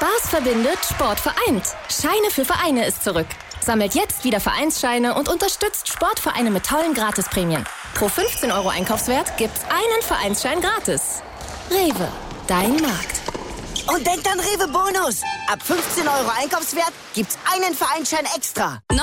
Spaß verbindet, Sport vereint. Scheine für Vereine ist zurück. Sammelt jetzt wieder Vereinsscheine und unterstützt Sportvereine mit tollen Gratisprämien. Pro 15 € Einkaufswert gibt's einen Vereinsschein gratis. Rewe, dein Markt. Und denkt an Rewe Bonus. Ab 15 € Einkaufswert gibt's einen Vereinsschein extra.